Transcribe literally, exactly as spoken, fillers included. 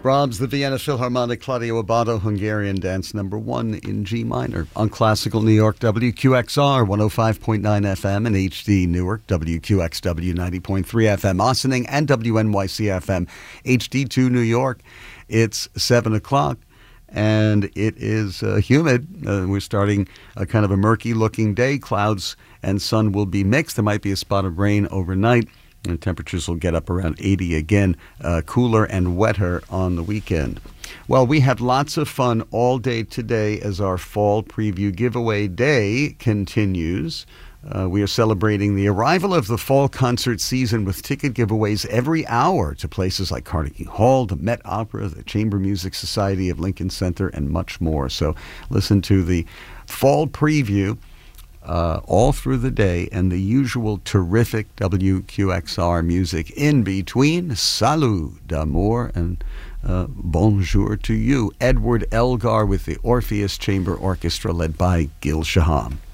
Brahms, the Vienna Philharmonic, Claudio Abbado, Hungarian dance number one in G minor on Classical New York, W Q X R, one oh five point nine F M, and H D Newark, W Q X W, ninety point three F M, Ossining, and W N Y C F M, H D two New York. It's seven o'clock, and it is uh, humid. Uh, we're starting a kind of a murky-looking day. Clouds and sun will be mixed. There might be a spot of rain overnight. And temperatures will get up around eighty again, uh, cooler and wetter on the weekend. Well, we had lots of fun all day today as our fall preview giveaway day continues. Uh, we are celebrating the arrival of the fall concert season with ticket giveaways every hour to places like Carnegie Hall, the Met Opera, the Chamber Music Society of Lincoln Center, and much more. So listen to the fall preview Uh, all through the day, and the usual terrific W Q X R music in between. Salut d'amour and uh, bonjour to you. Edward Elgar with the Orpheus Chamber Orchestra led by Gil Shaham.